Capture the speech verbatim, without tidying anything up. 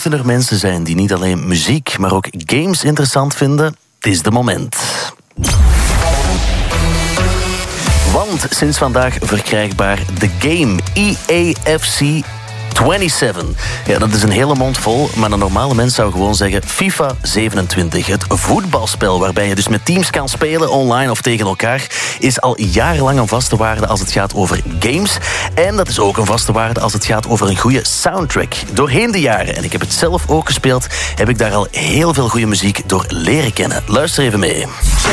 Mochten er mensen zijn die niet alleen muziek, maar ook games interessant vinden, het is de moment. Want sinds vandaag verkrijgbaar de game E A F C zevenentwintig. Ja, dat is een hele mond vol, maar een normale mens zou gewoon zeggen FIFA zevenentwintig. Het voetbalspel waarbij je dus met teams kan spelen, online of tegen elkaar, is al jarenlang een vaste waarde als het gaat over games. En dat is ook een vaste waarde als het gaat over een goede soundtrack. Doorheen de jaren, en ik heb het zelf ook gespeeld, heb ik daar al heel veel goede muziek door leren kennen. Luister even mee.